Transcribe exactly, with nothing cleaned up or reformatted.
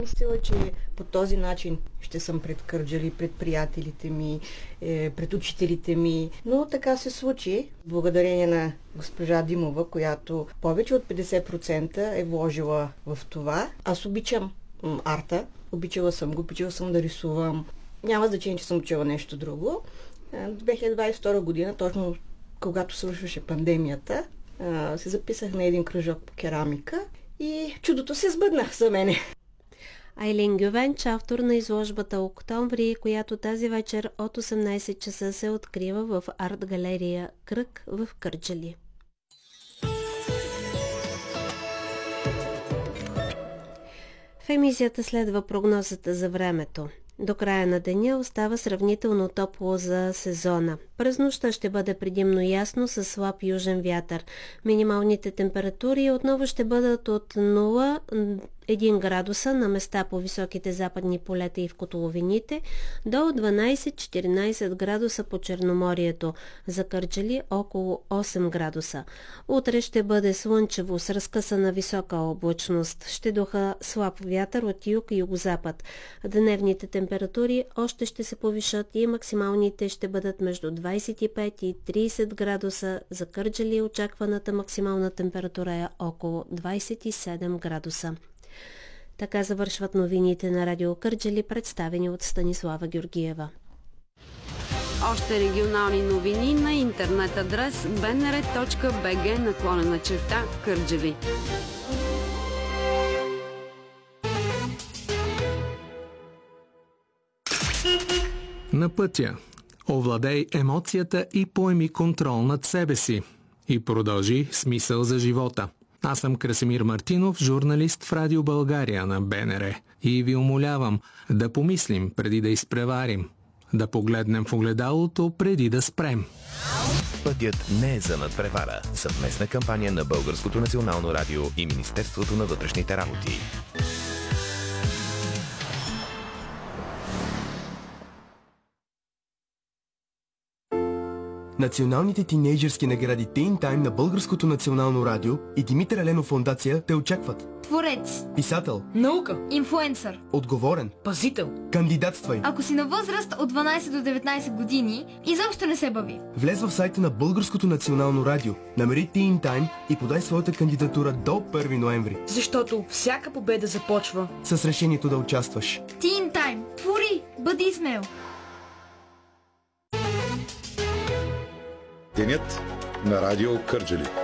мислила, че по този начин ще съм пред Кърджали, пред приятелите ми, е, пред учителите ми. Но така се случи, благодарение на госпожа Димова, която повече от петдесет процента е вложила в това. Аз обичам м, арта, обичала съм го, обичала съм да рисувам. Няма значение, че съм учила нещо друго. две хиляди двадесет и втора година, точно когато свършваше пандемията, се записах на един кръжок по керамика и чудото се сбъдна за мене. Айлин Гювенч, автор на изложбата Октомври, която тази вечер от осемнадесет часа се открива в арт-галерия Кръг в Кърджали. В емисията следва прогнозата за времето. До края на деня остава сравнително топло за сезона. През нощта ще бъде предимно ясно със слаб южен вятър. Минималните температури отново ще бъдат от нула до един градуса на места по високите западни полета и в котловините, до дванадесет-четиринадесет градуса по Черноморието, за Кърджали около осем градуса. Утре ще бъде слънчево с разкъсана висока облачност. Ще духа слаб вятър от юг и югозапад. Дневните температури още ще се повишат и максималните ще бъдат между двадесет и пет и тридесет градуса. За Кърджали очакваната максимална температура е около двадесет и седем градуса. Така завършват новините на Радио Кърджали, представени от Станислава Георгиева. Още регионални новини на интернет адрес би ен ар точка би джи наклонена черта Кърджали. На пътя. Овладей емоцията и поеми контрол над себе си. И продължи смисъл за живота. Аз съм Красимир Мартинов, журналист в Радио България на Б Н Р. И ви умолявам да помислим преди да изпреварим. Да погледнем в огледалото преди да спрем. Пътят не е за надпревара. Съвместна кампания на Българското национално радио и Министерството на вътрешните работи. Националните тинейджърски награди Teen Time на Българското национално радио и Димитър Еленов фондация те очакват. Творец, писател, наука, инфлуенсър, отговорен, пазител. Кандидатствай. Ако си на възраст от дванадесет до деветнадесет години, изобщо не се бави. Влез в сайта на Българското национално радио, намери Teen Time и подай своята кандидатура до първи ноември. Защото всяка победа започва с решението да участваш. Teen Time. Твори, бъди смел. Денят на Радио Кърджали.